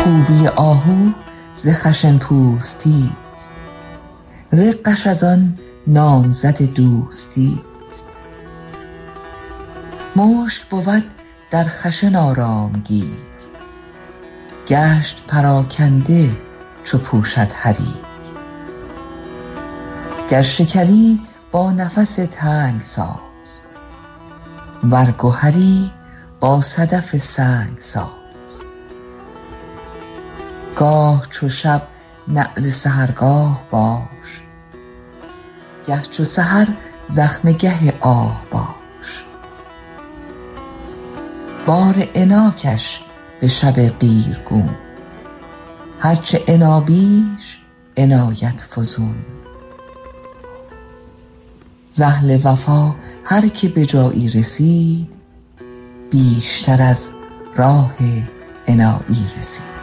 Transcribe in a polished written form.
خوبی آهو ز خشن پوستی است، رقش از آن نامزد دوستی است. مشک بود در خشن آرامگیر، گشت پراکنده چو پوشد حریر. گر شکری با نفس تنگ ساز، ور گهری با صدف سنگ ساز. گاه چو شب نعل سحرگاه باش، گه چو سحر زخمه گه آه باش. بار عنا کش به شب قیرگون، هرچه عنا بیش عنایت فزون. ز اهل وفا هر که به جایی رسید، بیشتر از راه عنایی رسید.